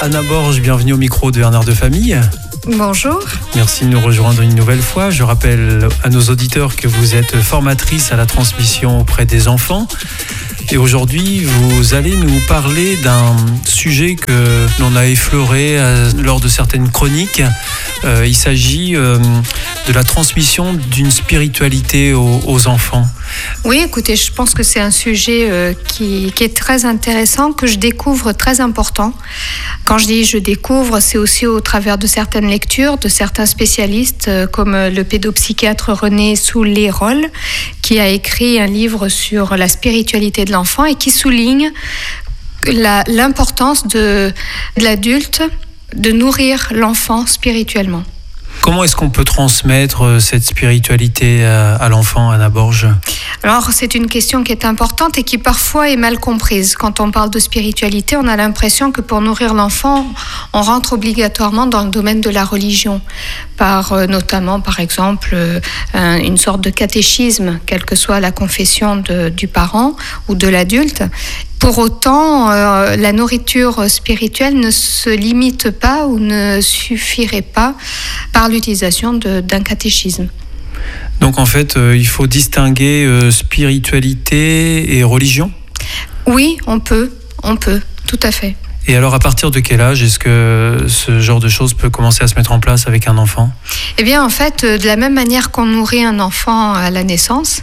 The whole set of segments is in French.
Anna Borge, bienvenue au micro de Bernard de Famille. Bonjour. Merci de nous rejoindre une nouvelle fois. Je rappelle à nos auditeurs que vous êtes formatrice à la transmission auprès des enfants. Et aujourd'hui, vous allez nous parler d'un sujet que l'on a effleuré lors de certaines chroniques. Il s'agit de la transmission d'une spiritualité aux enfants. Oui, écoutez, je pense que c'est un sujet qui est très intéressant, que je découvre très important. Quand je dis je découvre, c'est aussi au travers de certaines lectures, de certains spécialistes, comme le pédopsychiatre René Souleyrol, qui a écrit un livre sur la spiritualité de l'enfant et qui souligne l'importance de l'adulte de nourrir l'enfant spirituellement. Comment est-ce qu'on peut transmettre cette spiritualité à l'enfant, Anna Borge ? Alors, c'est une question qui est importante et qui parfois est mal comprise. Quand on parle de spiritualité, on a l'impression que pour nourrir l'enfant, on rentre obligatoirement dans le domaine de la religion, notamment, par exemple, une sorte de catéchisme, quelle que soit la confession du parent ou de l'adulte. Pour autant, la nourriture spirituelle ne se limite pas ou ne suffirait pas par l'utilisation d'un catéchisme. Donc en fait, il faut distinguer spiritualité et religion ? Oui, on peut, tout à fait. Et alors, à partir de quel âge est-ce que ce genre de choses peut commencer à se mettre en place avec un enfant ? Eh bien, en fait, de la même manière qu'on nourrit un enfant à la naissance,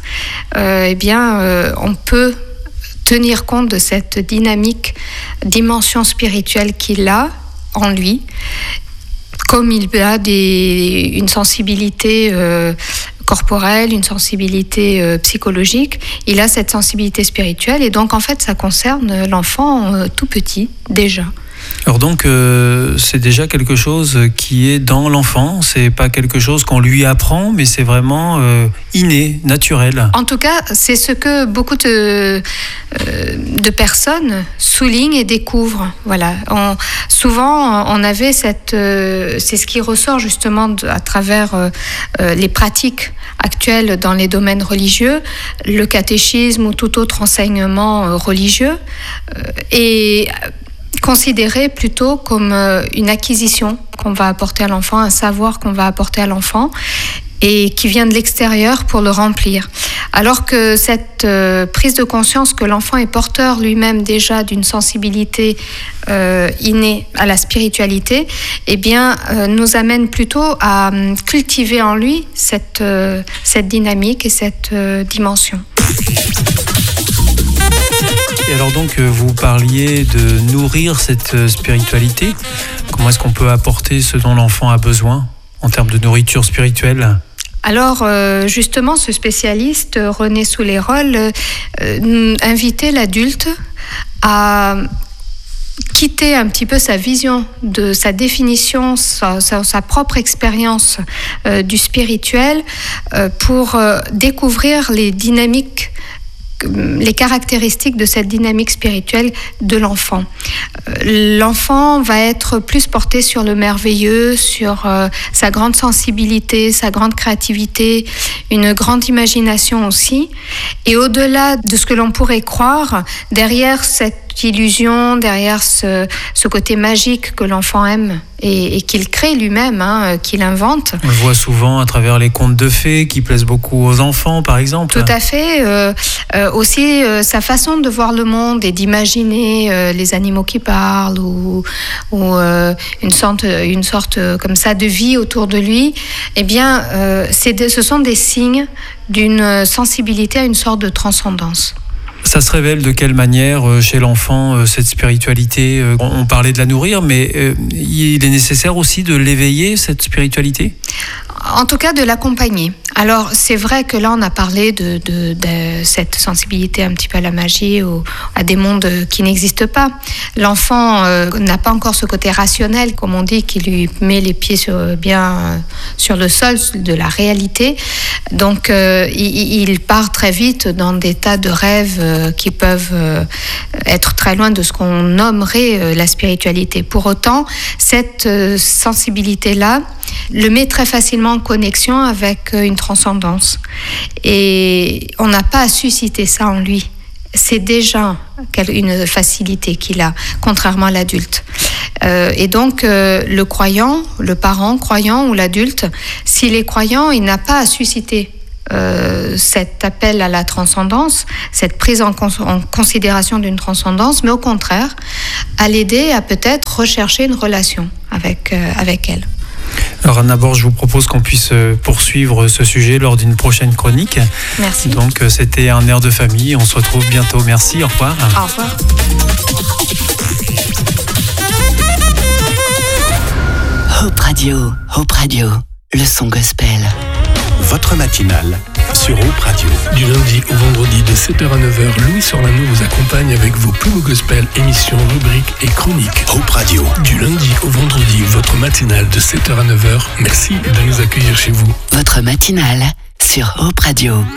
on peut tenir compte de cette dimension spirituelle qu'il a en lui, comme il a une sensibilité corporelle, une sensibilité psychologique, il a cette sensibilité spirituelle et donc en fait ça concerne l'enfant tout petit déjà. Alors donc c'est déjà quelque chose qui est dans l'enfant, c'est pas quelque chose qu'on lui apprend, mais c'est vraiment inné, naturel. En tout cas, c'est ce que beaucoup de personnes soulignent et découvrent. Voilà. Souvent, on avait c'est ce qui ressort justement à travers les pratiques actuelles dans les domaines religieux, le catéchisme ou tout autre enseignement religieux, et considéré plutôt comme une acquisition qu'on va apporter à l'enfant, un savoir qu'on va apporter à l'enfant et qui vient de l'extérieur pour le remplir. Alors que cette prise de conscience que l'enfant est porteur lui-même déjà d'une sensibilité innée à la spiritualité, nous amène plutôt à cultiver en lui cette dynamique et cette dimension. Et alors donc, vous parliez de nourrir cette spiritualité. Comment est-ce qu'on peut apporter ce dont l'enfant a besoin en termes de nourriture spirituelle ? Alors, justement, ce spécialiste, René Souleyrol, invitait l'adulte à quitter un petit peu sa vision de sa définition, sa propre expérience du spirituel pour découvrir les dynamiques, les caractéristiques de cette dynamique spirituelle de l'enfant. L'enfant va être plus porté sur le merveilleux, sur sa grande sensibilité, sa grande créativité, une grande imagination aussi. Et au-delà de ce que l'on pourrait croire, derrière cette illusion, derrière ce côté magique que l'enfant aime et qu'il crée lui-même, qu'il invente. On le voit souvent à travers les contes de fées qui plaisent beaucoup aux enfants, par exemple. Tout à fait. Aussi, sa façon de voir le monde et d'imaginer les animaux qui parlent ou une sorte comme ça de vie autour de lui, ce sont des signes d'une sensibilité à une sorte de transcendance. Ça se révèle de quelle manière chez l'enfant, cette spiritualité ? On parlait de la nourrir, mais il est nécessaire aussi de l'éveiller, cette spiritualité ? En tout cas, de l'accompagner. Alors, c'est vrai que là, on a parlé de cette sensibilité un petit peu à la magie ou à des mondes qui n'existent pas. L'enfant n'a pas encore ce côté rationnel, comme on dit, qui lui met les pieds sur le sol de la réalité. Donc, il part très vite dans des tas de rêves qui peuvent être très loin de ce qu'on nommerait la spiritualité. Pour autant, cette sensibilité-là le met très facilement en connexion avec une transcendance. Et on n'a pas à susciter ça en lui. C'est déjà une facilité qu'il a, contrairement à l'adulte. Et donc, le croyant, le parent croyant ou l'adulte, s'il est croyant, il n'a pas à susciter cet appel à la transcendance, cette prise en considération d'une transcendance, mais au contraire, à l'aider à peut-être rechercher une relation avec elle. Alors Anna Borge, je vous propose qu'on puisse poursuivre ce sujet lors d'une prochaine chronique. Merci. Donc c'était un air de famille, on se retrouve bientôt. Merci, au revoir. Au revoir. Hope Radio, le son gospel. Votre matinale sur Hope Radio. Du lundi au vendredi de 7h à 9h, Louis Sorlano vous accompagne avec vos plus beaux gospels, émissions, rubriques et chroniques. Hope Radio. Du lundi au vendredi, votre matinale de 7h à 9h. Merci de nous accueillir chez vous. Votre matinale sur Hope Radio.